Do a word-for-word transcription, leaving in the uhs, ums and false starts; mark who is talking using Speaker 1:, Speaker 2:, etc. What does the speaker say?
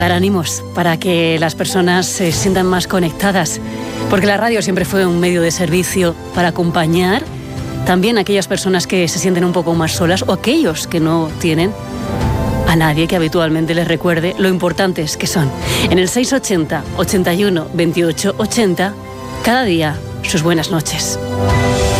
Speaker 1: dar ánimos, para que las personas se sientan más conectadas, porque la radio siempre fue un medio de servicio para acompañar también a aquellas personas que se sienten un poco más solas o aquellos que no tienen a nadie que habitualmente les recuerde lo importantes que son. En el seis ochenta, ochenta y uno, veintiocho ochenta, cada día sus buenas noches.